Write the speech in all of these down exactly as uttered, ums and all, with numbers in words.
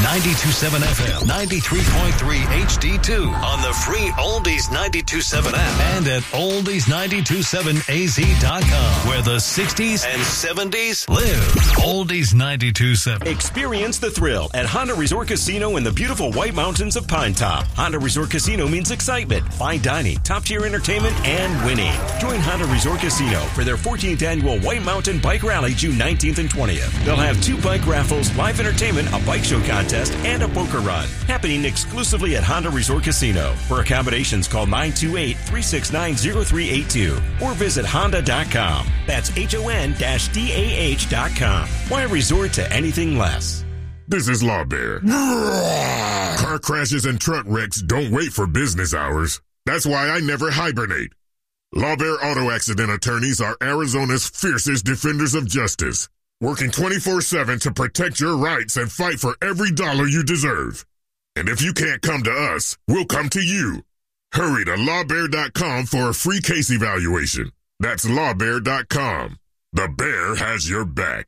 ninety-two point seven F M, ninety-three point three H D two on the free Oldies ninety-two point seven app and at oldies nine two seven A Z dot com, where the sixties and seventies live. Oldies ninety-two point seven. Experience the thrill at Honda Resort Casino in the beautiful White Mountains of Pine Top. Honda Resort Casino means excitement, fine dining, top-tier entertainment, and winning. Join Honda Resort Casino for their fourteenth annual White Mountain Bike Rally June nineteenth and twentieth. They'll have two bike raffles, live entertainment, a bike show contest, and a poker run, happening exclusively at Honda Resort Casino. For accommodations, call nine two eight, three six nine, zero three eight two or visit honda dot com. That's H O N D A H dot com. Why resort to anything less? This is Law Bear. Car crashes and truck wrecks don't wait for business hours. That's why I never hibernate. Law Bear Auto Accident Attorneys are Arizona's fiercest defenders of justice, working twenty-four seven to protect your rights and fight for every dollar you deserve. And if you can't come to us, we'll come to you. Hurry to law bear dot com for a free case evaluation. That's law bear dot com. The bear has your back.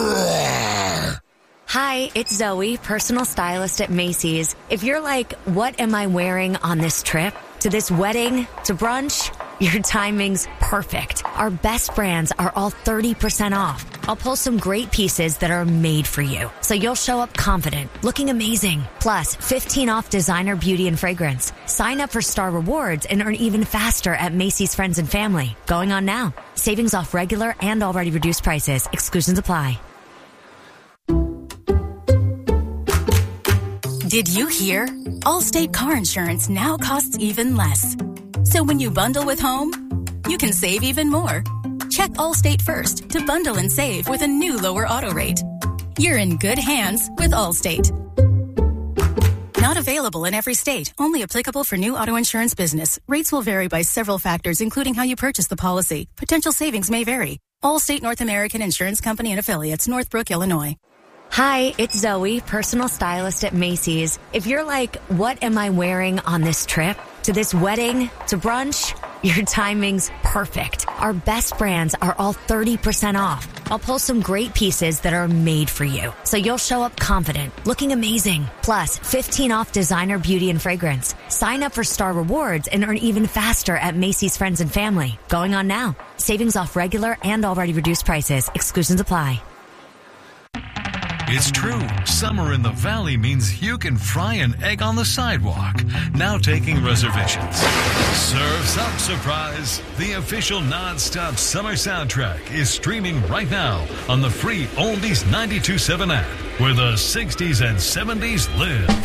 Hi, it's Zoe, personal stylist at Macy's. If you're like, what am I wearing on this trip? To this wedding? To brunch? Your timing's perfect. Our best brands are all thirty percent off. I'll pull some great pieces that are made for you, so you'll show up confident, looking amazing. Plus, fifteen off designer beauty and fragrance. Sign up for Star Rewards and earn even faster at Macy's Friends and Family. Going on now. Savings off regular and already reduced prices. Exclusions apply. Did you hear? Allstate car insurance now costs even less. So when you bundle with home, you can save even more. Check Allstate first to bundle and save with a new lower auto rate. You're in good hands with Allstate. Not available in every state. Only applicable for new auto insurance business. Rates will vary by several factors, including how you purchase the policy. Potential savings may vary. Allstate North American Insurance Company and Affiliates, Northbrook, Illinois. Hi, it's Zoe, personal stylist at Macy's. If you're like, what am I wearing on this trip? To this wedding? To brunch? Your timing's perfect. Our best brands are all thirty percent off. I'll pull some great pieces that are made for you, so you'll show up confident, looking amazing. Plus, fifteen off designer beauty and fragrance. Sign up for Star Rewards and earn even faster at Macy's Friends and Family. Going on now. Savings off regular and already reduced prices. Exclusions apply. It's true. Summer in the Valley means you can fry an egg on the sidewalk. Now taking reservations. Surf's Up Surprise. The official non-stop summer soundtrack is streaming right now on the free Oldies ninety-two point seven app, where the sixties and seventies live.